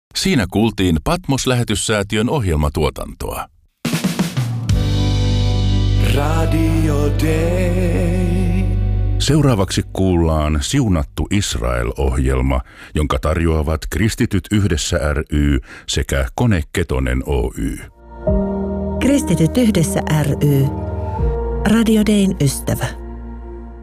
Siinä kuultiin Patmos-lähetyssäätiön ohjelmatuotantoa. Radio Day. Seuraavaksi kuullaan Siunattu Israel-ohjelma, jonka tarjoavat Kristityt Yhdessä ry sekä Kone Ketonen Oy. Kristityt Yhdessä ry. Radio Dayn ystävä.